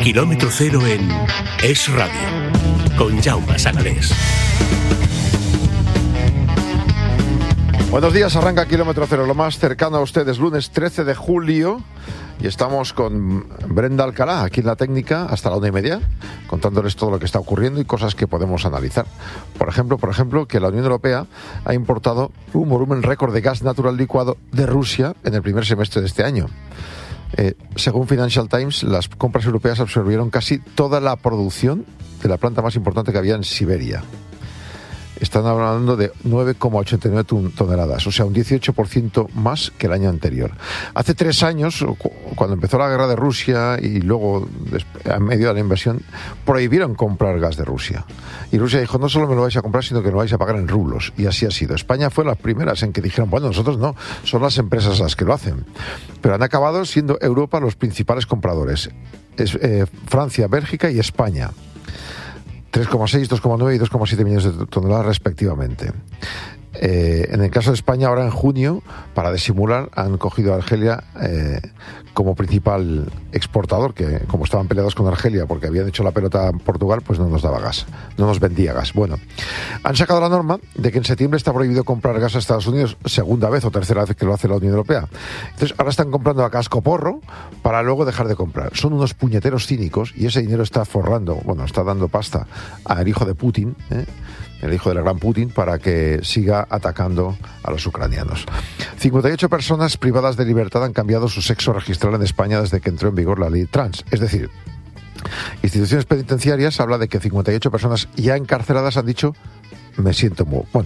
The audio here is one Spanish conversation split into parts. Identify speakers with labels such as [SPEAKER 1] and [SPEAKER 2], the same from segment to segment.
[SPEAKER 1] Kilómetro Cero en Es Radio, con Jaume Sagalés.
[SPEAKER 2] Buenos días, arranca Kilómetro Cero, lo más cercano a ustedes, lunes 13 de julio, y estamos con Brenda Alcalá, aquí en la técnica, hasta la 1:30, contándoles todo lo que está ocurriendo y cosas que podemos analizar. Por ejemplo, que la Unión Europea ha importado un volumen récord de gas natural licuado de Rusia en el primer semestre de este año. Según Financial Times, las compras europeas absorbieron casi toda la producción de la planta más importante que había en Siberia. Están hablando de 9,89 toneladas, o sea, un 18% más que el año anterior. Hace 3 años, cuando empezó la guerra de Rusia y luego, en medio de la invasión, prohibieron comprar gas de Rusia. Y Rusia dijo, no solo me lo vais a comprar, sino que me lo vais a pagar en rublos. Y así ha sido. España fue las primeras en que dijeron, bueno, nosotros no, son las empresas las que lo hacen. Pero han acabado siendo Europa los principales compradores. Francia, Bélgica y España. 3,6, 2,9 y 2,7 millones de toneladas respectivamente. En el caso de España, ahora en junio, para disimular, han cogido a Argelia como principal exportador, que como estaban peleados con Argelia porque habían hecho la pelota a Portugal, pues no nos daba gas, no nos vendía gas. Bueno, han sacado la norma de que en septiembre está prohibido comprar gas a Estados Unidos, segunda vez o tercera vez que lo hace la Unión Europea. Entonces ahora están comprando a cascoporro para luego dejar de comprar. Son unos puñeteros cínicos y ese dinero está forrando, está dando pasta al hijo de Putin, el hijo del gran Putin, para que siga atacando a los ucranianos. 58 personas privadas de libertad han cambiado su sexo registral en España desde que entró en vigor la ley trans. Es decir, instituciones penitenciarias habla de que 58 personas ya encarceladas han dicho me siento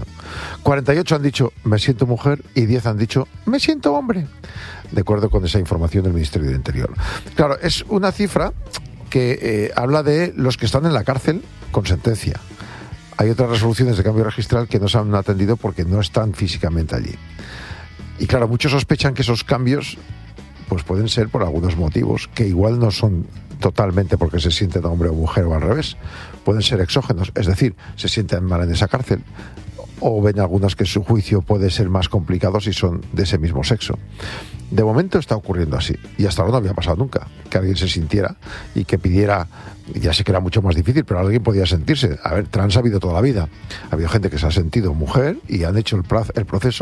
[SPEAKER 2] 48 han dicho me siento mujer y 10 han dicho me siento hombre, de acuerdo con esa información del Ministerio del Interior. Claro, es una cifra que habla de los que están en la cárcel con sentencia. Hay otras resoluciones de cambio registral que no se han atendido porque no están físicamente allí. Y claro, muchos sospechan que esos cambios pues pueden ser por algunos motivos, que igual no son totalmente porque se sienten hombre o mujer o al revés. Pueden ser exógenos, es decir, se sienten mal en esa cárcel, o ven algunas que su juicio puede ser más complicado si son de ese mismo sexo. De momento está ocurriendo así, y hasta ahora no había pasado nunca, que alguien se sintiera y que pidiera, ya sé que era mucho más difícil, pero alguien podía sentirse. A ver, trans ha habido toda la vida. Ha habido gente que se ha sentido mujer y han hecho el proceso